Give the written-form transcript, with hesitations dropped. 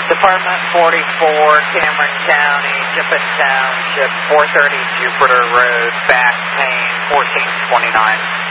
Department 44, Cameron County, Tippett Township, 430 Jupiter Road, back pain, 1429.